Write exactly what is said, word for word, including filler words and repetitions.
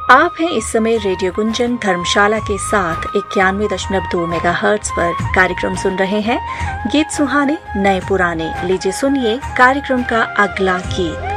आप हैं इस समय रेडियो गुंजन धर्मशाला के साथ इक्यानवे दशमलव दो मेगा हर्ट्ज पर कार्यक्रम सुन रहे हैं। गीत सुहाने नए पुराने। लीजिए सुनिए कार्यक्रम का अगला गीत।